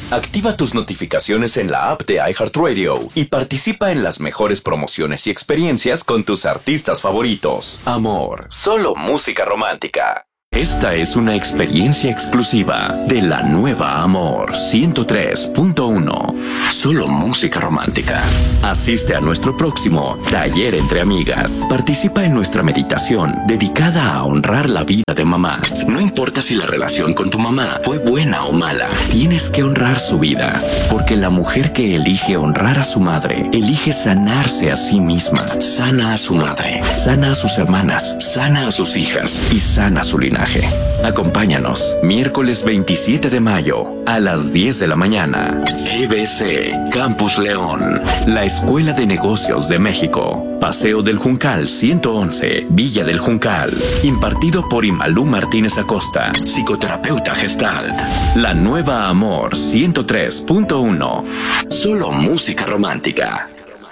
Activa tus notificaciones en la app de iHeartRadio y participa en las mejores promociones y experiencias con tus artistas favoritos. Amor, solo música romántica. Esta es una experiencia exclusiva de la nueva Amor 103.1. Solo música romántica. Asiste a nuestro próximo Taller entre Amigas. Participa en nuestra meditación dedicada a honrar la vida de mamá. No importa si la relación con tu mamá fue buena o mala, tienes que honrar su vida. Porque la mujer que elige honrar a su madre, elige sanarse a sí misma. Sana a su madre, sana a sus hermanas, sana a sus hijas y sana su linaje. Acompáñanos, miércoles 27 de mayo, a las 10 de la mañana. EBC, Campus León, la Escuela de Negocios de México. Paseo del Juncal 111, Villa del Juncal. Impartido por Imalú Martínez Acosta, psicoterapeuta Gestalt. La nueva Amor 103.1. Solo música romántica.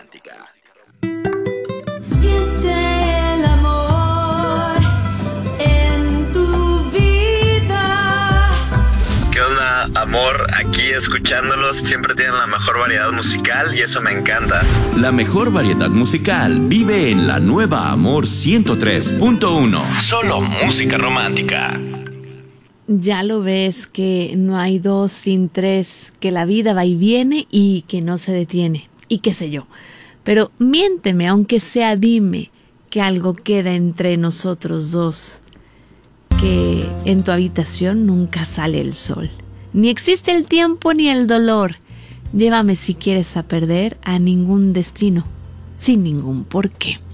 Siente el amor en tu vida. ¿Qué onda, amor? Aquí escuchándolos, siempre tienen la mejor variedad musical y eso me encanta. La mejor variedad musical vive en la nueva Amor 103.1. Solo música romántica. Ya lo ves que no hay dos sin tres, que la vida va y viene y que no se detiene, y qué sé yo. Pero miénteme, aunque sea, dime que algo queda entre nosotros dos, que en tu habitación nunca sale el sol, ni existe el tiempo ni el dolor. Llévame si quieres a perder a ningún destino, sin ningún porqué.